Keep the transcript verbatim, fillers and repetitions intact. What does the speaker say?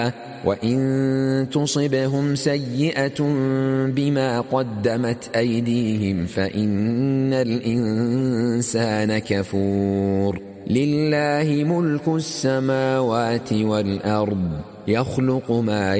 وإن تصبهم سيئة بما قدمت أيديهم فإن الإنسان كفور. لله ملك السماوات والأرض يخلق ما